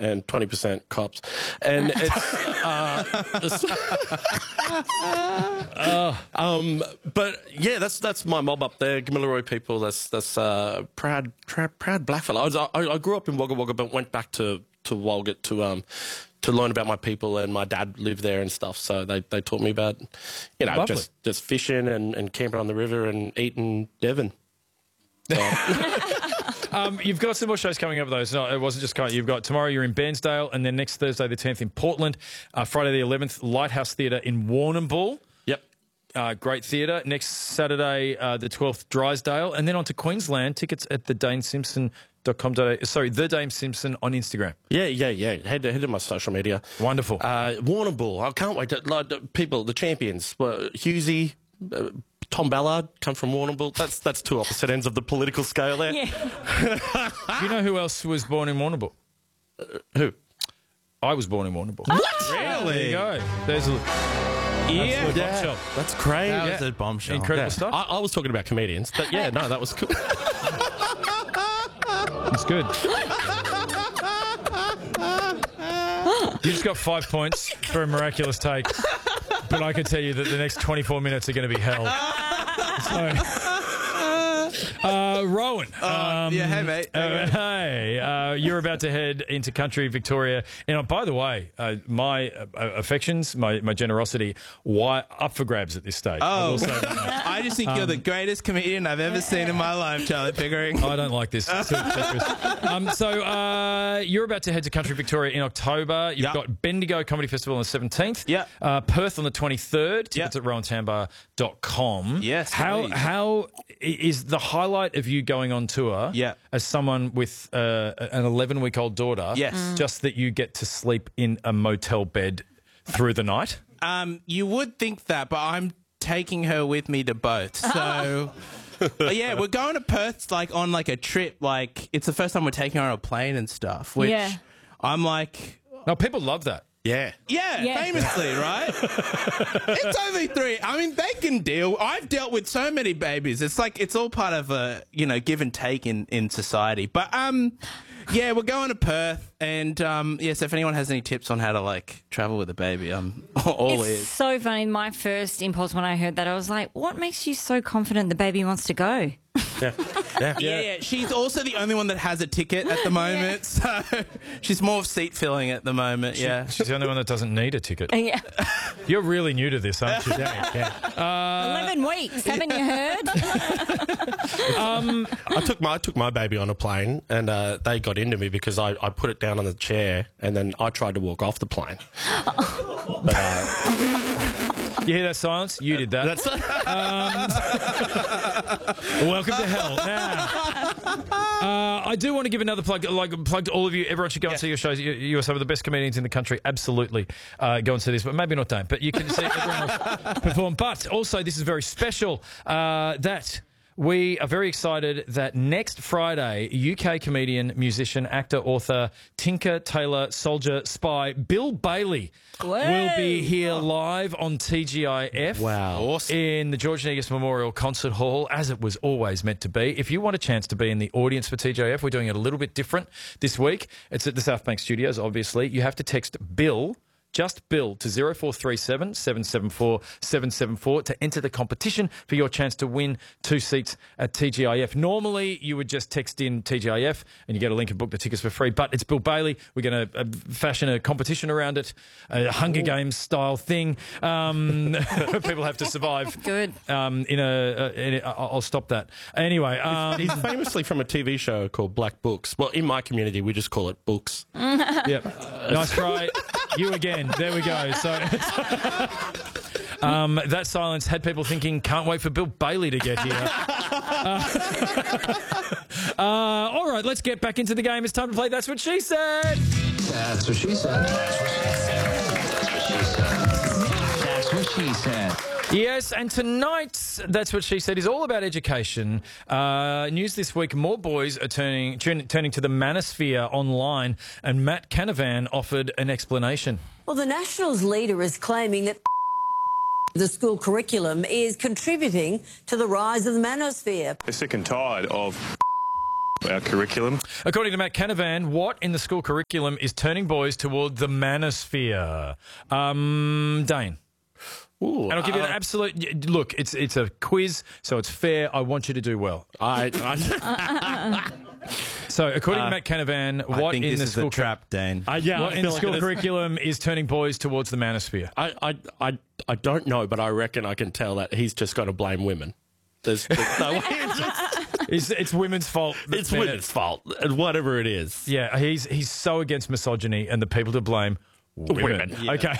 and 20% cops. And but yeah, that's my mob up there. Gamilaroi people. That's proud blackfella. I grew up in Wagga Wagga, but went back to Walgett to learn about my people, and my dad lived there and stuff. So they taught me about, just fishing and camping on the river and eating Devon. So. You've got some more shows coming up, though. So it wasn't just you've got tomorrow you're in Bairnsdale, and then next Thursday the 10th in Portland, Friday the 11th Lighthouse Theatre in Warrnambool. Yep. Great theatre. Next Saturday the 12th Drysdale, and then on to Queensland. Tickets at thedamesimpson.com.au. Sorry, The Dame Simpson on Instagram. Yeah. Head to my social media. Wonderful. Warrnambool. I can't wait. The champions. Husey, Tom Ballard come from Warrnambool. That's two opposite ends of the political scale there. Yeah. Do you know who else was born in Warrnambool? Who? I was born in Warrnambool. What? There you go. There's bombshell. That's great. That was a bombshell. Incredible stuff. I was talking about comedians, but yeah, no, that was cool. It's good. You just got 5 points for a miraculous take, but I can tell you that the next 24 minutes are going to be hell. Rowan. Hey, mate. Hey, you're about to head into country Victoria. And by the way, my affections, my generosity, up for grabs at this stage. Oh, I just think you're the greatest comedian I've ever seen in my life, Charlie Pickering. I don't like this. So you're about to head to country Victoria in October. You've got Bendigo Comedy Festival on the 17th. Yeah. Perth on the 23rd. Tickets at rowantambar.com. Yes. How is the highlight of you going on tour as someone with an 11-week-old daughter? Yes. Just that you get to sleep in a motel bed through the night? You would think that, but I'm taking her with me to both. So, yeah, we're going to Perth on a trip. It's the first time we're taking her on a plane and stuff, which I'm like... No, people love that. Yeah. Yeah, famously, right? It's only 3. I mean, they can deal. I've dealt with so many babies. It's all part of a, give and take in society. But, yeah, we're going to Perth. And, so if anyone has any tips on how to, travel with a baby, I'm all ears. It's so funny. My first impulse when I heard that, I was like, what makes you so confident the baby wants to go? Yeah. She's also the only one that has a ticket at the moment, so she's more seat filling at the moment. She's the only one that doesn't need a ticket. Yeah. You're really new to this, aren't you? 11 weeks, haven't you heard? I took my baby on a plane, and they got into me because I put it down on the chair, and then I tried to walk off the plane. You hear that silence? You did that. Welcome to hell. Now, I do want to give another plug to all of you. Everyone should go and see your shows. You are some of the best comedians in the country. Absolutely. Go and see this, but maybe not Dame. But you can see everyone else perform. But also, this is very special that... We are very excited that next Friday, UK comedian, musician, actor, author, tinker, tailor, soldier, spy, Bill Bailey will be here live on TGIF. Wow. Awesome. In the George Negus Memorial Concert Hall, as it was always meant to be. If you want a chance to be in the audience for TGIF, we're doing it a little bit different this week. It's at the South Bank Studios, obviously. You have to text Bill... Just Bill to 0437 774 774 to enter the competition for your chance to win 2 seats at TGIF. Normally, you would just text in TGIF and you get a link and book the tickets for free. But it's Bill Bailey. We're going to fashion a competition around it, a Hunger Games style thing. People have to survive. Good. I'll stop that. Anyway. He's famously from a TV show called Black Books. Well, in my community, we just call it Books. Yep. Nice try. You again. There we go. So that silence had people thinking, can't wait for Bill Bailey to get here. All right, let's get back into the game. It's time to play That's What She Said. That's what she said. That's what she said. That's what she said. Yes, and tonight's That's What She Said is all about education. News this week, more boys are turning to the manosphere online, and Matt Canavan offered an explanation. Well, the Nationals leader is claiming that the school curriculum is contributing to the rise of the manosphere. They're sick and tired of our curriculum. According to Matt Canavan, what in the school curriculum is turning boys toward the manosphere? Dane. Ooh, And I'll give you an absolute look. It's a quiz, so it's fair. I want you to do well. So, according to Matt Canavan, I what think in this the is school a trap, Dane. what in the school curriculum is turning boys towards the manosphere? I don't know, but I reckon I can tell that he's just got to blame women. There's no way. It's women's fault. It's women's fault, whatever it is. Yeah, he's so against misogyny and the people to blame. Women. Yeah. Okay.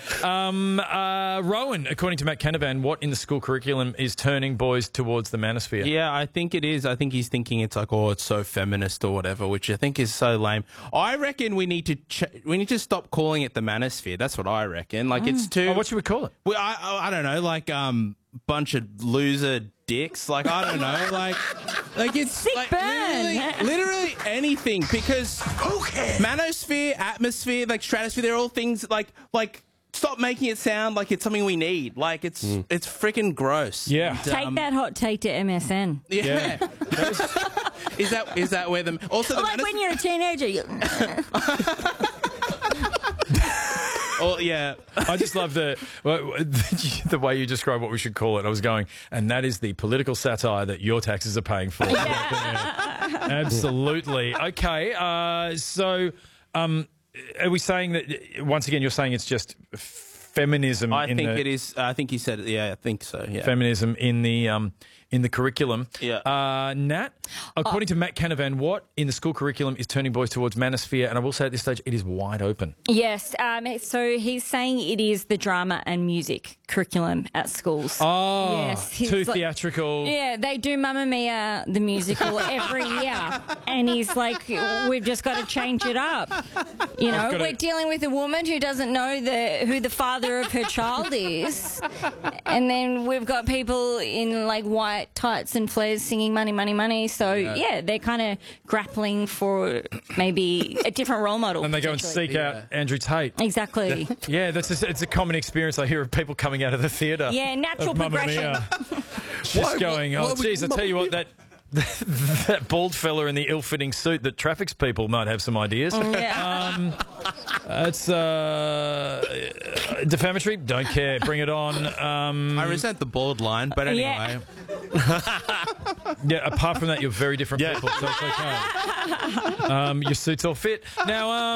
Rowan, according to Matt Canavan, what in the school curriculum is turning boys towards the manosphere? Yeah, I think it is. I think he's thinking it's like, oh, it's so feminist or whatever, which I think is so lame. I reckon we need to stop calling it the manosphere. That's what I reckon. Like it's too. Oh, what should we call it? Well, I don't know, like bunch of loser dicks. Like I don't know, like it's Sick like burn. literally anything because manosphere, atmosphere, like stratosphere, they're all things like stop making it sound like it's something we need. Like it's freaking gross. Yeah. And, Take that hot take to MSN. Yeah. Is that where the also the Like when you're a teenager. Oh yeah. I just love the way you describe what we should call it. I was going, and that is the political satire that your taxes are paying for. Absolutely. Okay. So, are we saying that once again? You're saying it's just feminism. I think it is. I think he said it. Yeah, I think so. Yeah. Feminism in the curriculum. Yeah. Nat, according to Matt Canavan, what in the school curriculum is turning boys towards manosphere? And I will say at this stage, it is wide open. Yes. So he's saying it is the drama and music curriculum at schools. Oh, yes. He's too like- theatrical. Yeah, they do Mamma Mia, the musical, every year. And he's like, we've just got to change it up. You know, gotta- we're dealing with a woman who doesn't know who the father of her child is. And then we've got people in like white tights and flares singing money, money, money. So, yeah, they're kind of grappling for maybe a different role model. And they go and potentially. seek out Andrew Tate. Exactly. Yeah, it's a common experience I hear of people coming out of the theatre. Yeah, natural of Mamma progression. Mia. Just going, oh, geez, I tell you what, that bald fella in the ill-fitting suit that traffics people might have some ideas. Yeah. It's defamatory. Don't care. Bring it on. I resent the bald line, but anyway. Yeah, apart from that, you're very different people, so it's okay. Your suit's all fit. Now,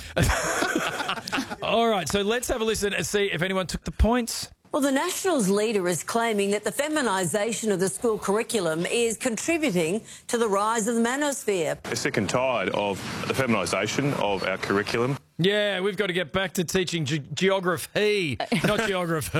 all right, so let's have a listen and see if anyone took the points. Well, the Nationals leader is claiming that the feminisation of the school curriculum is contributing to the rise of the manosphere. We're sick and tired of the feminisation of our curriculum. Yeah, we've got to get back to teaching geography, not geography.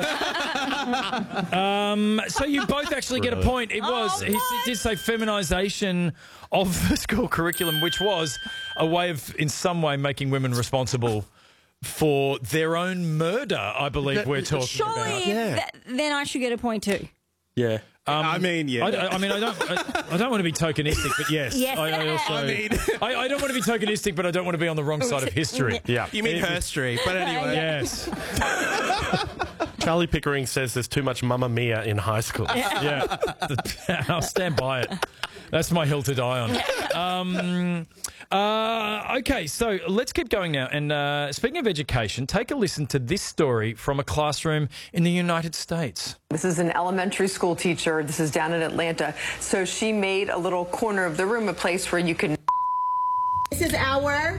So you both actually get a point. It was, he did say feminisation of the school curriculum, which was a way of, in some way, making women responsible for their own murder, I believe we're talking Surely, about. then I should get a point too. Yeah. I mean, yeah. I don't want to be tokenistic, but yes. Yes. I don't want to be tokenistic, but I don't want to be on the wrong side of history. Yeah. You mean herstory, but anyway. Yes. Charlie Pickering says there's too much Mamma Mia in high school. Yeah. I'll stand by it. That's my hill to die on. Okay, so let's keep going now. And speaking of education, take a listen to this story from a classroom in the United States. This is an elementary school teacher. This is down in Atlanta. So she made a little corner of the room, a place where you can... This is our...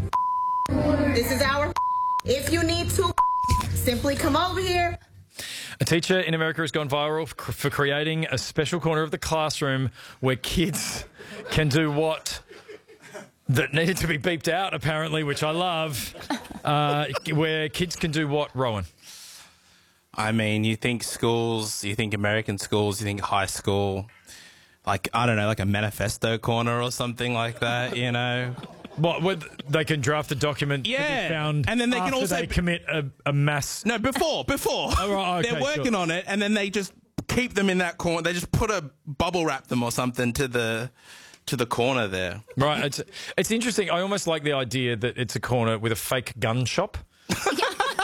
If you need to, simply come over here. A teacher in America has gone viral for creating a special corner of the classroom where kids can do what that needed to be beeped out, apparently, which I love, where kids can do what, Rowan? I mean, you think schools, you think American schools, you think high school, like, I don't know, like a manifesto corner or something like that, you know? What they can draft a document to be found and then they after can also they commit a mass... No, before. Oh, right, okay, they're working on it, and then they just keep them in that corner. They just put bubble wrap them or something to the corner there. Right, it's interesting. I almost like the idea that it's a corner with a fake gun shop.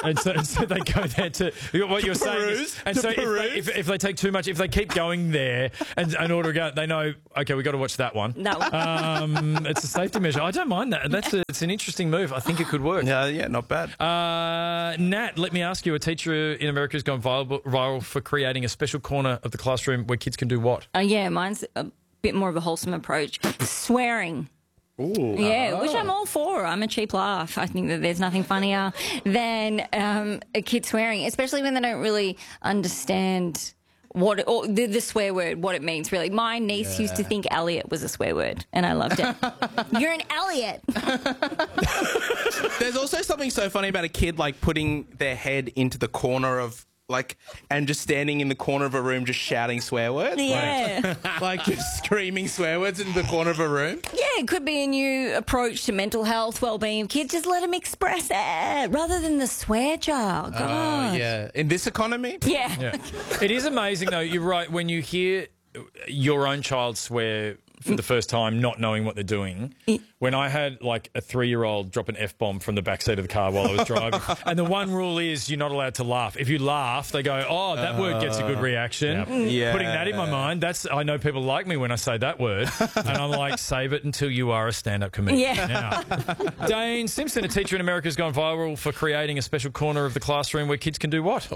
And so they go there to what you're saying is, and so if they take too much, if they keep going there and order a go, they know, okay, we've got to watch that one. No. It's a safety measure. I don't mind that. It's an interesting move. I think it could work. Yeah, not bad. Nat, let me ask you, a teacher in America has gone viral for creating a special corner of the classroom where kids can do what? Yeah, mine's a bit more of a wholesome approach. Swearing. Ooh. Yeah, which I'm all for. I'm a cheap laugh. I think that there's nothing funnier than a kid swearing, especially when they don't really understand or the swear word, what it means, really. My niece used to think Elliot was a swear word, and I loved it. You're an Elliot. There's also something so funny about a kid, like, putting their head into the corner of, like, and just standing in the corner of a room just shouting swear words. Yeah. Like just screaming swear words in the corner of a room. Yeah, it could be a new approach to mental health, well-being of kids. Just let them express it rather than the swear jar. God. Yeah. In this economy? Yeah. It is amazing, though. You're right. When you hear your own child swear for the first time, not knowing what they're doing. When I had like a 3-year-old drop an F-bomb from the backseat of the car while I was driving, and the one rule is you're not allowed to laugh. If you laugh, they go, "Oh, that word gets a good reaction." Yep. Yeah. Putting that in my mind, I know people like me when I say that word, and I'm like, save it until you are a stand-up comedian. Yeah. Now, Dane Simpson, a teacher in America, has gone viral for creating a special corner of the classroom where kids can do what?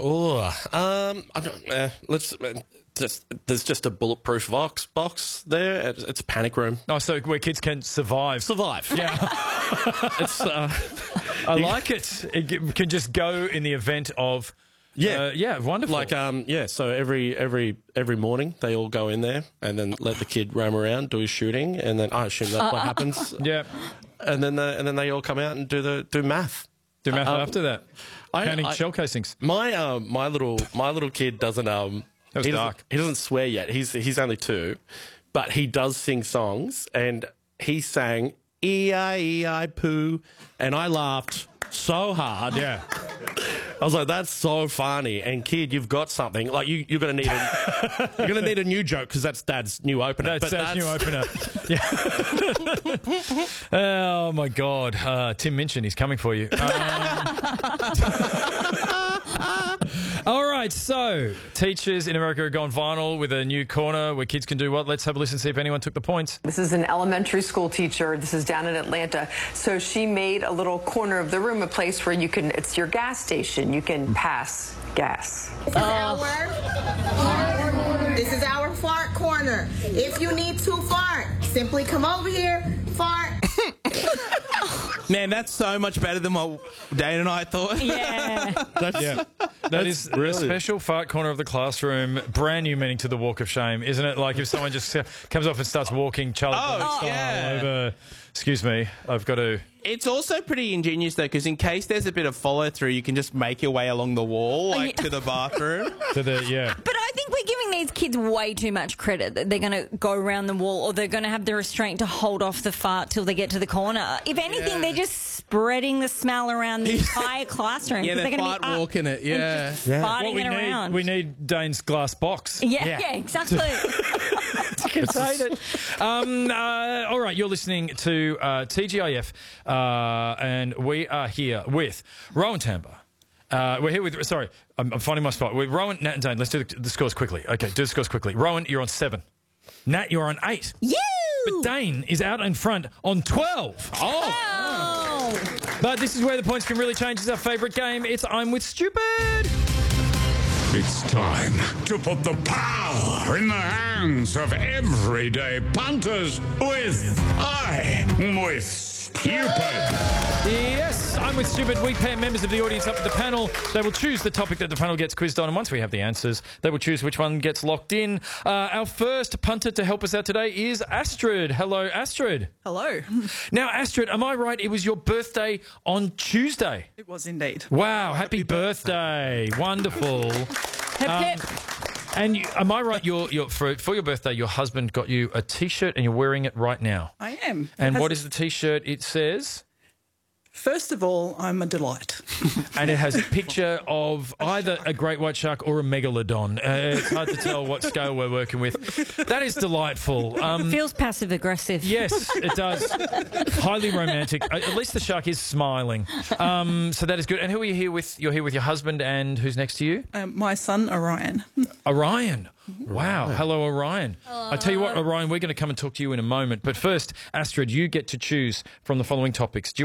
There's just a bulletproof box there. It's a panic room. Oh, so where kids can survive. Yeah. It's. I like it. It can just go in the event of. Yeah, wonderful. Like, so every morning they all go in there and then let the kid roam around, do his shooting, and then I assume that's what happens. Yeah. And then they all come out and do math. Do math after that. Counting shell casings. My little kid doesn't That was dark. He doesn't swear yet. He's only 2, but he does sing songs, and he sang E-I-E-I poo, and I laughed so hard. Yeah. I was like, that's so funny. And kid, you've got something. Like you're gonna need a new joke because that's Dad's new opener. That's Dad's new opener. Yeah. Oh my God, Tim Minchin, he's coming for you. All right, so teachers in America have gone viral with a new corner where kids can do what? Let's have a listen and see if anyone took the points. This is an elementary school teacher. This is down in Atlanta. So she made a little corner of the room, a place where it's your gas station. You can pass gas. This is our fart corner. If you need to fart, simply come over here, fart. Man, that's so much better than what Dane and I thought. Yeah. That is a special fart corner of the classroom. Brand new meaning to the walk of shame, isn't it? Like if someone just comes off and starts walking Charlie style over. Excuse me, I've got to. It's also pretty ingenious, though, because in case there's a bit of follow-through, you can just make your way along the wall, to the bathroom. But I think we're giving these kids way too much credit that they're going to go around the wall or they're going to have the restraint to hold off the fart till they get to the corner. If anything, they're just spreading the smell around the entire classroom. Yeah, they're fart walking it, farting it around. We need Dane's glass box. Yeah, exactly. Contain it. All right, you're listening to TGIF, and we are here with Rowan Tambo. We're here with, sorry, I'm finding my spot. With Rowan, Nat and Dane. Let's do the scores quickly. Okay, do the scores quickly. Rowan, you're on 7. Nat, you're on 8. You! But Dane is out in front on 12. Oh! But this is where the points can really change. It's our favourite game. It's I'm with Stupid. It's time to put the power in the hands of everyday punters with I'm with Stupid. Yes, I'm with Stupid. We pair members of the audience up to the panel. They will choose the topic that the panel gets quizzed on, and once we have the answers, they will choose which one gets locked in. Our first punter to help us out today is Astrid. Hello, Astrid. Hello. Now, Astrid, am I right? It was your birthday on Tuesday. It was indeed. Wow, happy birthday. Wonderful. And am I right? For your birthday, your husband got you a T-shirt, and you're wearing it right now. I am. And what is the T-shirt? It says First of all, I'm a delight. And it has a picture of either a great white shark or a megalodon. It's hard to tell what scale we're working with. That is delightful. Feels passive aggressive. Yes, it does. Highly romantic. At least the shark is smiling. So that is good. And who are you here with? You're here with your husband, and who's next to you? My son, Orion. Orion. Wow. Hello, Orion. Hello. I tell you what, Orion, we're going to come and talk to you in a moment. But first, Astrid, you get to choose from the following topics.